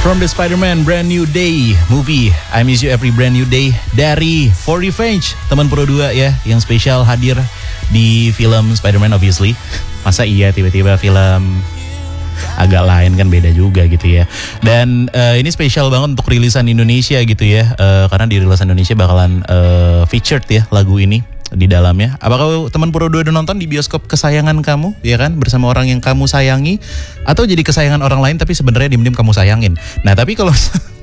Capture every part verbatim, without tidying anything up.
From the Spider-Man Brand New Day movie, I Miss You Every Brand New Day dari For Revenge, teman Pro dua ya, yang spesial hadir di film Spider-Man obviously. Masa iya tiba-tiba film agak lain, kan beda juga gitu ya. Dan uh, ini spesial banget untuk rilisan Indonesia gitu ya, uh, karena di rilisan Indonesia bakalan uh, featured ya lagu ini di dalamnya. Apakah teman Pro dua udah nonton di bioskop kesayangan kamu, ya kan, bersama orang yang kamu sayangi, atau jadi kesayangan orang lain tapi sebenarnya diem-diem kamu sayangin? Nah tapi kalau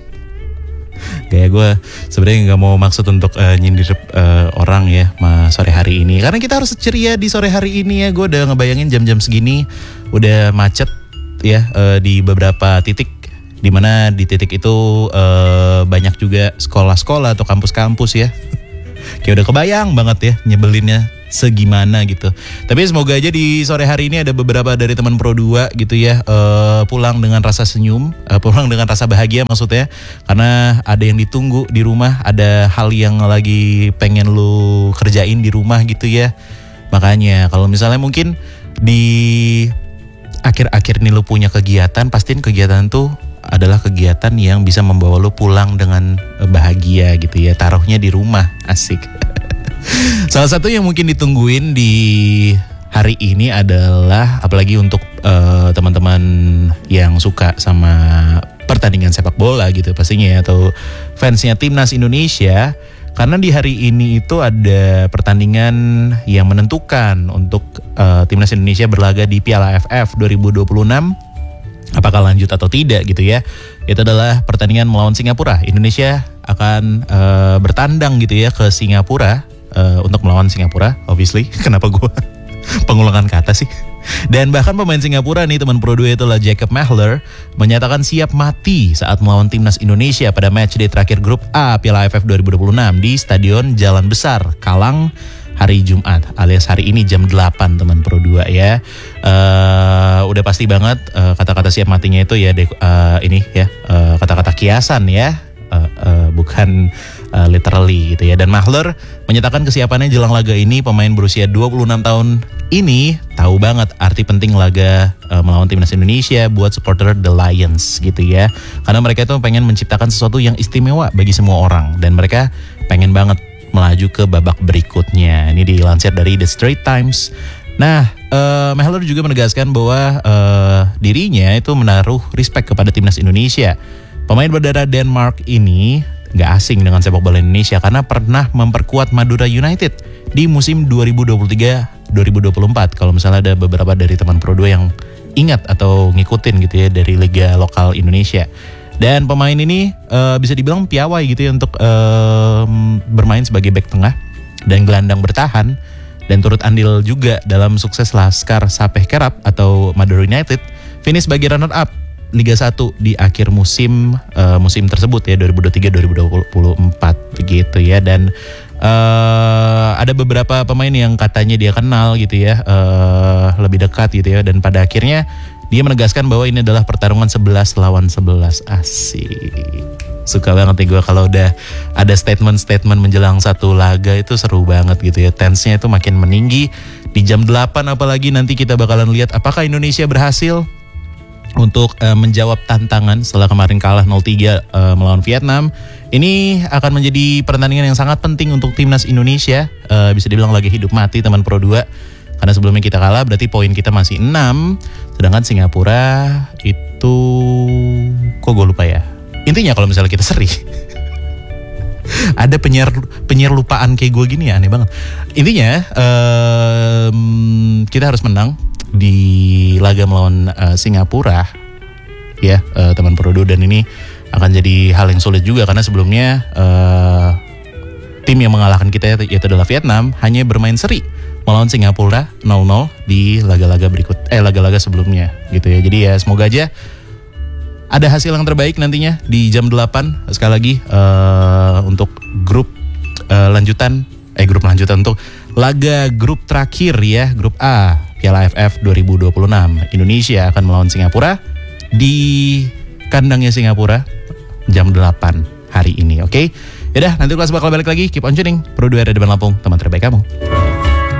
kayak gue sebenarnya nggak mau maksud untuk uh, nyindir uh, orang ya ma sore hari ini, karena kita harus ceria di sore hari ini ya. Gue udah ngebayangin jam-jam segini udah macet ya uh, di beberapa titik, dimana di titik itu uh, banyak juga sekolah-sekolah atau kampus-kampus ya. Kayak udah kebayang banget ya nyebelinnya segimana gitu. Tapi semoga aja di sore hari ini ada beberapa dari teman Pro dua gitu ya, uh, pulang dengan rasa senyum, uh, pulang dengan rasa bahagia maksudnya. Karena ada yang ditunggu di rumah, ada hal yang lagi pengen lu kerjain di rumah gitu ya. Makanya kalau misalnya mungkin di akhir-akhir ini lu punya kegiatan, pastiin kegiatan tuh adalah kegiatan yang bisa membawa lu pulang dengan bahagia gitu ya. Taruhnya di rumah, asik. Salah satu yang mungkin ditungguin di hari ini adalah, apalagi untuk uh, teman-teman yang suka sama pertandingan sepak bola gitu pastinya ya, atau fansnya timnas Indonesia, karena di hari ini itu ada pertandingan yang menentukan untuk uh, timnas Indonesia berlaga di Piala A F F dua ribu dua puluh enam. Apakah lanjut atau tidak gitu ya. Itu adalah pertandingan melawan Singapura. Indonesia akan uh, bertandang gitu ya ke Singapura uh, untuk melawan Singapura, obviously. Kenapa gue pengulangan kata sih? Dan bahkan pemain Singapura nih teman Pro dua, itulah Jacob Mahler, menyatakan siap mati saat melawan timnas Indonesia pada matchday terakhir grup A Piala A F F dua ribu dua puluh enam di Stadion Jalan Besar, Kalang, hari Jumat alias hari ini jam delapan teman Pro dua ya. Uh, udah pasti banget uh, kata-kata siap matinya itu ya de- uh, ini ya uh, kata-kata kiasan ya, uh, uh, bukan uh, literally gitu ya. Dan Mahler menyatakan kesiapannya jelang laga ini. Pemain berusia dua puluh enam tahun ini tahu banget arti penting laga uh, melawan timnas Indonesia buat supporter The Lions gitu ya. Karena mereka itu pengen menciptakan sesuatu yang istimewa bagi semua orang, dan mereka pengen banget melaju ke babak berikutnya. Ini dilansir dari The Straits Times. Nah, uh, Mahler juga menegaskan bahwa uh, dirinya itu menaruh respect kepada timnas Indonesia. Pemain berdarah Denmark ini gak asing dengan sepak bola Indonesia karena pernah memperkuat Madura United di musim dua ribu dua puluh tiga dua ribu dua puluh empat. Kalau misalnya ada beberapa dari teman Pro dua yang ingat atau ngikutin gitu ya dari liga lokal Indonesia. Dan pemain ini uh, bisa dibilang piawai gitu ya untuk uh, bermain sebagai bek tengah dan gelandang bertahan, dan turut andil juga dalam sukses Laskar Sapeh Kerap atau Madura United finish sebagai runner up Liga satu di akhir musim uh, musim tersebut ya, dua ribu dua puluh tiga dua ribu dua puluh empat begitu ya. Dan uh, ada beberapa pemain yang katanya dia kenal gitu ya, uh, lebih dekat gitu ya, dan pada akhirnya dia menegaskan bahwa ini adalah pertarungan sebelas lawan sebelas. Asik. Suka banget nih gue kalau udah ada statement-statement menjelang satu laga, itu seru banget gitu ya. Tense-nya itu makin meninggi. Di jam delapan apalagi nanti kita bakalan lihat apakah Indonesia berhasil untuk uh, menjawab tantangan setelah kemarin kalah nol tiga uh, melawan Vietnam. Ini akan menjadi pertandingan yang sangat penting untuk timnas Indonesia. Uh, bisa dibilang lagi hidup mati teman Pro dua. Karena sebelumnya kita kalah berarti poin kita masih enam. Sedangkan Singapura itu, kok gue lupa ya. Intinya kalau misalnya kita seri, ada penyiar penyiar lupaan kayak gue gini ya, aneh banget. Intinya um, kita harus menang di laga melawan uh, Singapura ya, uh, teman Pro dua. Dan ini akan jadi hal yang sulit juga karena sebelumnya uh, tim yang mengalahkan kita yaitu adalah Vietnam hanya bermain seri melawan Singapura nol nol di laga-laga berikut eh laga-laga sebelumnya gitu ya. Jadi ya semoga aja ada hasil yang terbaik nantinya di jam delapan. Sekali lagi uh, untuk grup uh, lanjutan eh grup lanjutan untuk laga grup terakhir ya, grup A Piala A F F dua ribu dua puluh enam. Indonesia akan melawan Singapura di kandangnya Singapura jam delapan hari ini. Oke. Okay? Yaudah, nanti kelas bakal balik lagi. Keep on tuning. Pro dua ada di Lampung, teman terbaik kamu.